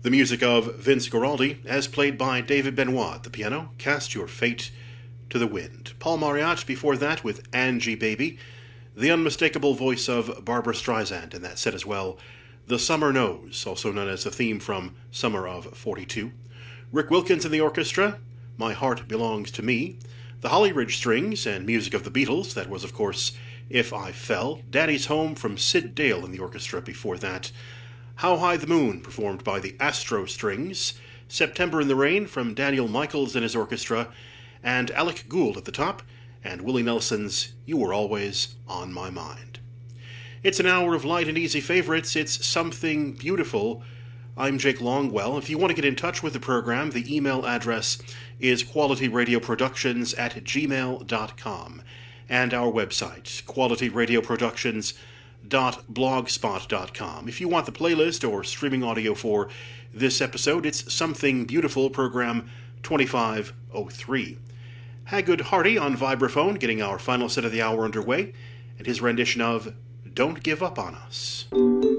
The music of Vince Guaraldi, as played by David Benoit at the piano, Cast Your Fate to the Wind. Paul Mariat before that with Angie Baby, the unmistakable voice of Barbra Streisand in that set as well. The Summer Knows, also known as the theme from Summer of 42. Rick Wilkins in the orchestra, My Heart Belongs to Me. The Holly Ridge Strings and music of the Beatles, that was of course If I Fell. Daddy's Home from Sid Dale in the orchestra before that. How High the Moon, performed by the Astro Strings. September in the Rain from Daniel Michaels and his orchestra. And Alec Gould at the top, and Willie Nelson's You Were Always on My Mind. It's an hour of light and easy favorites. It's Something Beautiful. I'm Jake Longwell. If you want to get in touch with the program, the email address is qualityradioproductions@gmail.com, and our website, qualityradioproductions.blogspot.com. If you want the playlist or streaming audio for this episode, it's Something Beautiful, program 2503. Hagood Hardy on vibraphone, getting our final set of the hour underway, and his rendition of Don't Give Up on Us.